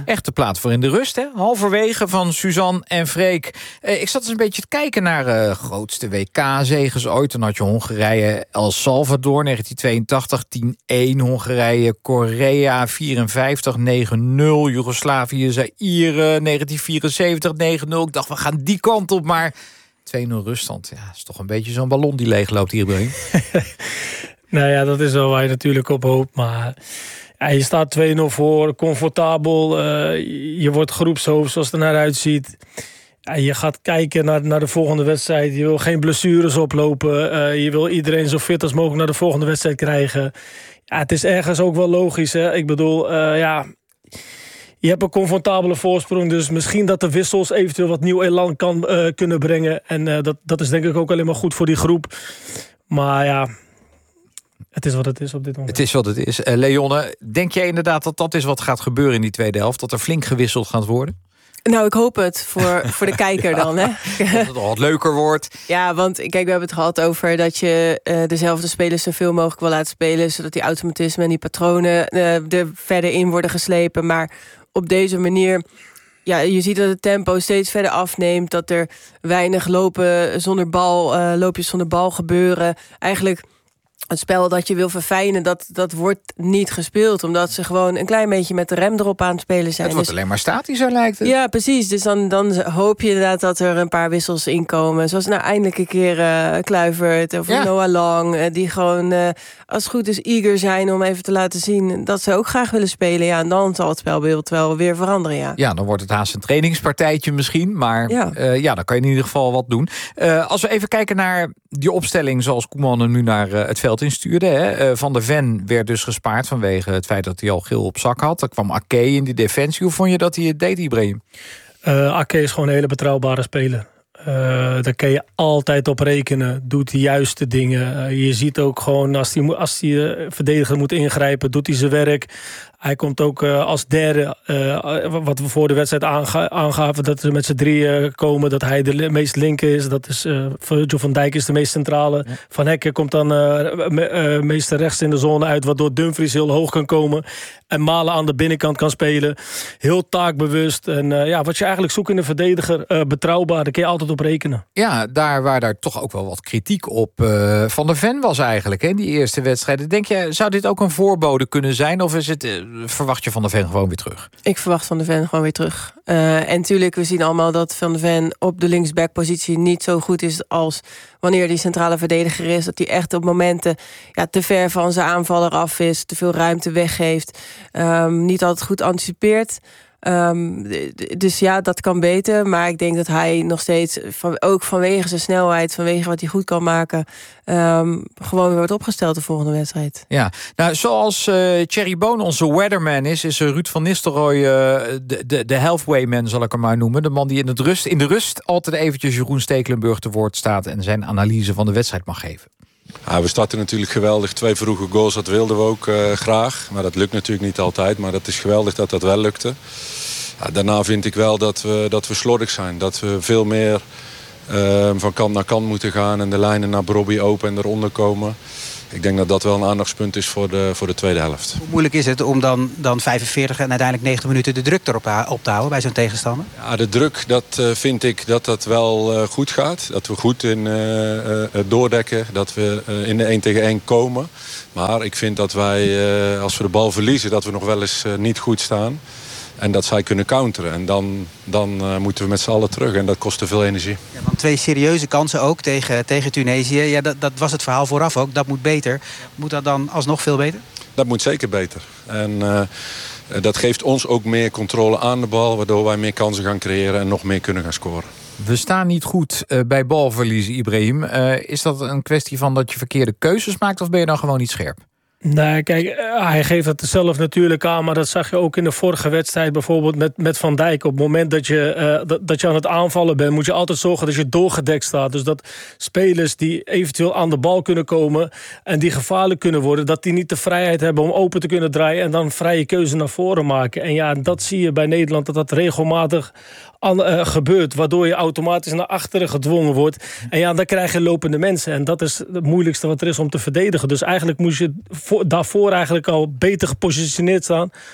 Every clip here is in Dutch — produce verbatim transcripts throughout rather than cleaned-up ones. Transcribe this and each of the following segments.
Echte plaat voor in de rust, hè? Halverwege van Suzanne en Freek. Uh, ik zat eens een beetje te kijken naar uh, grootste W K-zegens ooit. Dan had je Hongarije, El Salvador, negentien tweeëntachtig, tien één. Hongarije, Korea, vierenvijftig, negen nul. Joegoslavië, Zaïre, negentien vierenzeventig, negen nul. Ik dacht, we gaan die kant op, maar twee nul ruststand. Ja, is toch een beetje zo'n ballon die leegloopt hier, Ibrahim. Nou ja, dat is wel waar je natuurlijk op hoopt, maar ja, je staat twee nul voor, comfortabel. Uh, je wordt groepshoofd zoals het er naar uitziet. Ja, je gaat kijken naar, naar de volgende wedstrijd. Je wil geen blessures oplopen. Uh, je wil iedereen zo fit als mogelijk naar de volgende wedstrijd krijgen. Ja, het is ergens ook wel logisch. Hè? Ik bedoel, uh, ja, je hebt een comfortabele voorsprong. Dus misschien dat de wissels eventueel wat nieuw elan kan uh, kunnen brengen. En uh, dat, dat is denk ik ook alleen maar goed voor die groep. Maar ja, het is wat het is op dit moment. Het is wat het is. Uh, Leonne, denk jij inderdaad dat dat is wat gaat gebeuren in die tweede helft? Dat er flink gewisseld gaat worden? Nou, ik hoop het voor, voor de kijker dan. Hè? Dat het nog wat leuker wordt. Ja, want kijk, we hebben het gehad over dat je uh, dezelfde spelers zoveel mogelijk wil laten spelen, zodat die automatismen en die patronen uh, er verder in worden geslepen. Maar op deze manier, ja, je ziet dat het tempo steeds verder afneemt, dat er weinig lopen zonder bal, uh, loopjes zonder bal gebeuren. Eigenlijk het spel dat je wil verfijnen, dat, dat wordt niet gespeeld. Omdat ze gewoon een klein beetje met de rem erop aan het spelen zijn. Het wordt dus, alleen maar statischer, lijkt het. Ja, precies. Dus dan, dan hoop je inderdaad dat er een paar wissels inkomen. Zoals nou eindelijk een keer uh, Kluivert of ja. Noah Lang. Uh, die gewoon, uh, als het goed is, eager zijn om even te laten zien dat ze ook graag willen spelen. Ja, en dan zal het spelbeeld wel weer veranderen, ja. Ja, dan wordt het haast een trainingspartijtje misschien. Maar ja, uh, ja dan kan je in ieder geval wat doen. Uh, als we even kijken naar die opstelling zoals Koeman er nu naar uh, het veld instuurde. Hè. Uh, Van der Ven werd dus gespaard vanwege het feit dat hij al geel op zak had. Er kwam Ake in die defensie. Hoe vond je dat hij het deed, Ibrahim? Uh, Ake is gewoon een hele betrouwbare speler. Uh, daar kan je altijd op rekenen. Doet de juiste dingen. Uh, je ziet ook gewoon als die, als die uh, verdediger moet ingrijpen, doet hij zijn werk. Hij komt ook uh, als derde, uh, wat we voor de wedstrijd aange- aangaven, dat we met z'n drieën komen, dat hij de meest linker is. Dat is uh, Virgil van Dijk is de meest centrale. Ja. Van Hekken komt dan uh, me, uh, meest rechts in de zone uit, waardoor Dumfries heel hoog kan komen. En Malen aan de binnenkant kan spelen. Heel taakbewust. En uh, ja, wat je eigenlijk zoekt in een verdediger, uh, betrouwbaar, daar kun je altijd op rekenen. Ja, daar waar daar toch ook wel wat kritiek op uh, Van der Ven was eigenlijk, hè, die eerste wedstrijden. Denk je, zou dit ook een voorbode kunnen zijn? Of is het, uh, verwacht je Van der Ven gewoon weer terug? Ik verwacht Van der Ven gewoon weer terug. Uh, en natuurlijk, we zien allemaal dat Van der Ven op de linksbackpositie niet zo goed is als wanneer die centrale verdediger is. Dat hij echt op momenten ja, te ver van zijn aanvaller af is, te veel ruimte weggeeft, um, niet altijd goed anticipeert. Um, dus ja, dat kan beter. Maar ik denk dat hij nog steeds, van, ook vanwege zijn snelheid, vanwege wat hij goed kan maken, um, gewoon weer wordt opgesteld de volgende wedstrijd. Ja, nou, zoals uh, Thierry Boon onze weatherman is, is uh, Ruud van Nistelrooy uh, de, de, de halfway-man, zal ik hem maar noemen. De man die in, het rust, in de rust altijd eventjes Jeroen Stekelenburg te woord staat en zijn analyse van de wedstrijd mag geven. Ja, we starten natuurlijk geweldig. Twee vroege goals, dat wilden we ook uh, graag. Maar dat lukt natuurlijk niet altijd. Maar dat is geweldig dat dat wel lukte. Ja, daarna vind ik wel dat we, dat we slordig zijn. Dat we veel meer uh, van kant naar kant moeten gaan. En de lijnen naar Brobby open en eronder komen. Ik denk dat dat wel een aandachtspunt is voor de, voor de tweede helft. Hoe moeilijk is het om dan, dan vijfenveertig en uiteindelijk negentig minuten de druk erop op te houden bij zo'n tegenstander? Ja, de druk, dat uh, vind ik dat dat wel uh, goed gaat. Dat we goed in uh, uh, doordekken. Dat we uh, in de één tegen één komen. Maar ik vind dat wij, uh, als we de bal verliezen, dat we nog wel eens uh, niet goed staan. En dat zij kunnen counteren. En dan, dan uh, moeten we met z'n allen terug. En dat kost te veel energie. Ja, want twee serieuze kansen ook tegen, tegen Tunesië. Ja, dat, dat was het verhaal vooraf ook. Dat moet beter. Moet dat dan alsnog veel beter? Dat moet zeker beter. En uh, dat geeft ons ook meer controle aan de bal. Waardoor wij meer kansen gaan creëren en nog meer kunnen gaan scoren. We staan niet goed uh, bij balverliezen, Ibrahim. Uh, is dat een kwestie van dat je verkeerde keuzes maakt? Of ben je dan gewoon niet scherp? Nee, kijk, hij geeft het zelf natuurlijk aan, maar dat zag je ook in de vorige wedstrijd bijvoorbeeld met, met Van Dijk. Op het moment dat je, uh, dat, dat je aan het aanvallen bent, moet je altijd zorgen dat je doorgedekt staat. Dus dat spelers die eventueel aan de bal kunnen komen en die gevaarlijk kunnen worden, dat die niet de vrijheid hebben om open te kunnen draaien en dan vrije keuze naar voren maken. En ja, dat zie je bij Nederland, dat dat regelmatig aan, uh, gebeurt, waardoor je automatisch naar achteren gedwongen wordt. En ja, dan krijg je lopende mensen. En dat is het moeilijkste wat er is om te verdedigen. Dus eigenlijk moest je voor, daarvoor eigenlijk al beter gepositioneerd staan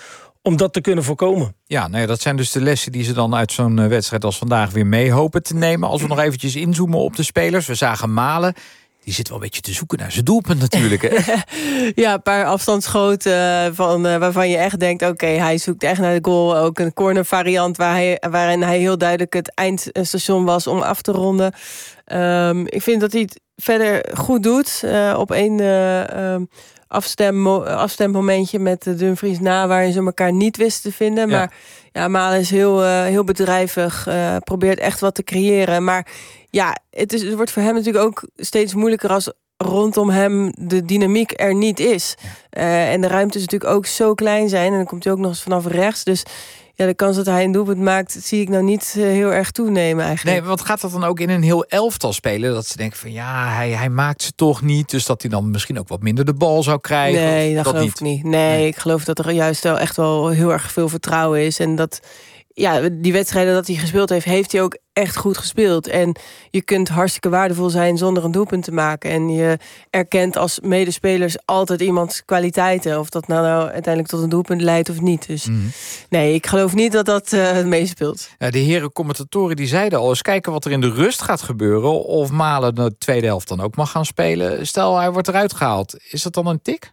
om dat te kunnen voorkomen. Ja, nou ja, dat zijn dus de lessen die ze dan uit zo'n wedstrijd als vandaag weer mee hopen te nemen. Als we nog eventjes inzoomen op de spelers. We zagen Malen. Die zit wel een beetje te zoeken naar zijn doelpunt natuurlijk. Hè? Ja, een paar afstandsschoten van, uh, waarvan je echt denkt... oké, okay, hij zoekt echt naar de goal. Ook een corner variant waar hij, waarin hij heel duidelijk het eindstation was om af te ronden. Um, ik vind dat hij het verder goed doet. Uh, op één uh, um, afstem, afstemmomentje met Dumfries na... waarin ze elkaar niet wisten te vinden. Ja. Maar ja, Malen is heel, uh, heel bedrijvig. Uh, probeert echt wat te creëren. Maar ja, het, is, het wordt voor hem natuurlijk ook steeds moeilijker... als rondom hem de dynamiek er niet is. Ja. Uh, en de ruimtes natuurlijk ook zo klein zijn. En dan komt hij ook nog eens vanaf rechts. Dus ja, de kans dat hij een doelpunt maakt... zie ik nou niet uh, heel erg toenemen eigenlijk. Nee, want gaat dat dan ook in een heel elftal spelen? Dat ze denken van ja, hij, hij maakt ze toch niet. Dus dat hij dan misschien ook wat minder de bal zou krijgen? Nee, dat, dat geloof niet? ik niet. Nee, nee, ik geloof dat er juist wel echt wel heel erg veel vertrouwen is. En dat... ja, die wedstrijden dat hij gespeeld heeft... heeft hij ook echt goed gespeeld. En je kunt hartstikke waardevol zijn zonder een doelpunt te maken. En je erkent als medespelers altijd iemands kwaliteiten. Of dat nou, nou uiteindelijk tot een doelpunt leidt of niet. Dus mm. nee, ik geloof niet dat dat uh, meespeelt. Ja, de heren commentatoren die zeiden al... eens kijken wat er in de rust gaat gebeuren... of Malen de tweede helft dan ook mag gaan spelen. Stel, hij wordt eruit gehaald. Is dat dan een tik?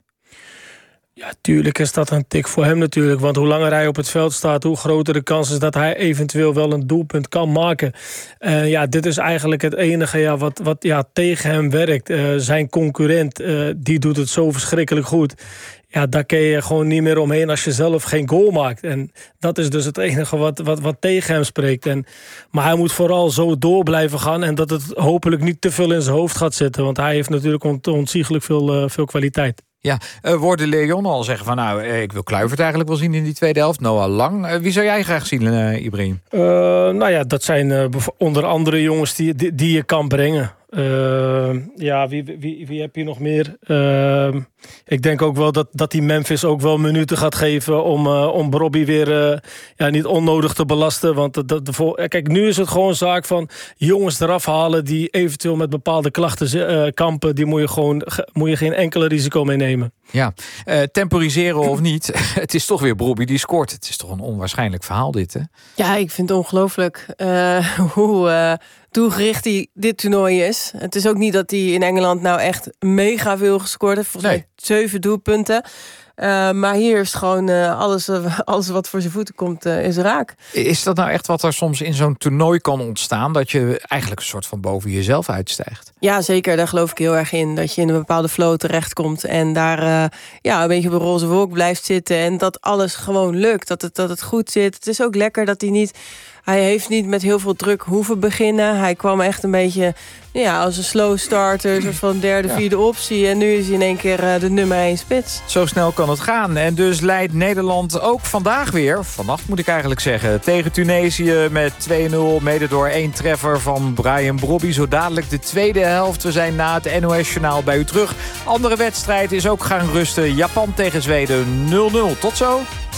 Ja, tuurlijk is dat een tik voor hem natuurlijk. Want hoe langer hij op het veld staat... hoe groter de kans is dat hij eventueel wel een doelpunt kan maken. Uh, ja, dit is eigenlijk het enige ja, wat, wat ja, tegen hem werkt. Uh, zijn concurrent, uh, die doet het zo verschrikkelijk goed. Ja, daar kun je gewoon niet meer omheen als je zelf geen goal maakt. En dat is dus het enige wat, wat, wat tegen hem spreekt. En, maar hij moet vooral zo door blijven gaan... en dat het hopelijk niet te veel in zijn hoofd gaat zitten. Want hij heeft natuurlijk ont, ontiegelijk veel, uh, veel kwaliteit. Ja, uh, worden Leon al zeggen van nou, ik wil Kluivert eigenlijk wel zien in die tweede helft. Noah Lang. Uh, wie zou jij graag zien, uh, Ibrahim? Uh, nou ja, dat zijn uh, onder andere jongens die, die, die je kan brengen. Uh, ja, wie, wie, wie heb je nog meer? Uh, ik denk ook wel dat, dat die Memphis ook wel minuten gaat geven... om, uh, om Robbie weer uh, ja, niet onnodig te belasten. Want de, de, de, kijk, nu is het gewoon zaak van jongens eraf halen... die eventueel met bepaalde klachten uh, kampen. Die moet je gewoon moet je geen enkele risico meenemen. Ja, uh, temporiseren of niet. Het is toch weer Robbie die scoort. Het is toch een onwaarschijnlijk verhaal dit, hè? Ja, ik vind het ongelooflijk uh, hoe... Uh, toegericht hij dit toernooi is. Het is ook niet dat hij in Engeland nou echt mega veel gescoord heeft. Volgens nee. mij zeven doelpunten. Uh, maar hier is gewoon uh, alles, uh, alles wat voor zijn voeten komt, uh, is raak. Is dat nou echt wat er soms in zo'n toernooi kan ontstaan? Dat je eigenlijk een soort van boven jezelf uitstijgt? Ja, zeker. Daar geloof ik heel erg in. Dat je in een bepaalde flow terechtkomt. En daar uh, ja, een beetje op een roze wolk blijft zitten. En dat alles gewoon lukt. Dat het, dat het goed zit. Het is ook lekker dat hij niet... Hij heeft niet met heel veel druk hoeven beginnen. Hij kwam echt een beetje ja, als een slow starter. Een soort van derde, ja. vierde optie. En nu is hij in één keer uh, de nummer één spits. Zo snel kan het gaan. En dus leidt Nederland ook vandaag weer... vannacht moet ik eigenlijk zeggen... tegen Tunesië met twee nul. Mede door één treffer van Brian Brobby. Zo dadelijk de tweede helft. We zijn na het N O S-journaal bij u terug. Andere wedstrijd is ook gaan rusten. Japan tegen Zweden nul nul. Tot zo.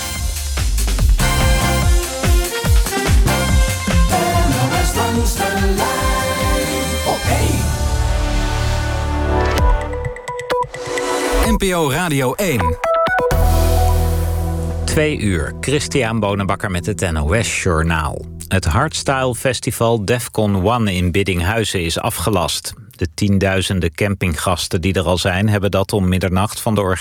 Langs de lijn op één. N P O Radio één. Twee uur. Christian Bonenbakker met het N O S-journaal. Het Hardstyle Festival Defcon One in Biddinghuizen is afgelast. De tienduizenden campinggasten die er al zijn... hebben dat om middernacht van de organisatie